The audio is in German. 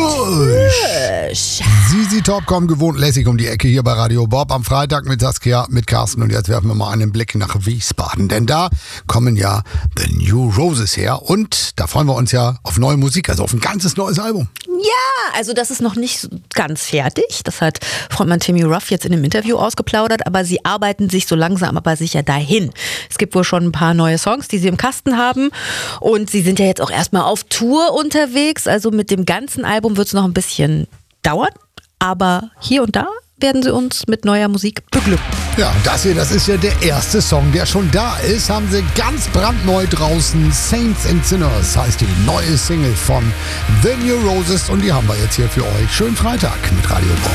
Gusch. ZZ Top kommen gewohnt lässig um die Ecke hier bei Radio Bob am Freitag mit Saskia, mit Carsten. Und jetzt werfen wir mal einen Blick nach Wiesbaden, denn da kommen ja The New Roses her und da freuen wir uns ja auf neue Musik, also auf ein ganzes neues Album. Ja, also das ist noch nicht ganz fertig. Das hat Frontmann Timmy Ruff jetzt in einem Interview ausgeplaudert, aber sie arbeiten sich so langsam aber sicher dahin. Es gibt wohl schon ein paar neue Songs, die sie im Kasten haben und sie sind ja jetzt auch erstmal auf Tour unterwegs, also mit dem ganzen Album wird es noch ein bisschen dauern, aber hier und da werden sie uns mit neuer Musik beglücken. Ja, das ist ja der erste Song, der schon da ist, haben sie ganz brandneu draußen. Saints and Sinners heißt die neue Single von The New Roses und die haben wir jetzt hier für euch. Schönen Freitag mit Radio Bob.